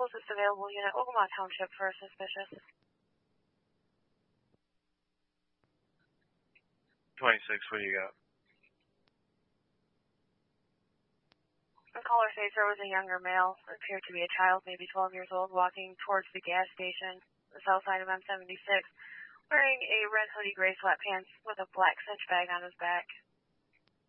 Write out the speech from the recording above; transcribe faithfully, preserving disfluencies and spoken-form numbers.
Closest available unit, Ogama Township for a suspicious. twenty-six, what do you got? The caller states there was a younger male, appeared to be a child, maybe twelve years old, walking towards the gas station, the south side of M seventy-six, wearing a red hoodie, gray sweatpants with a black cinch bag on his back.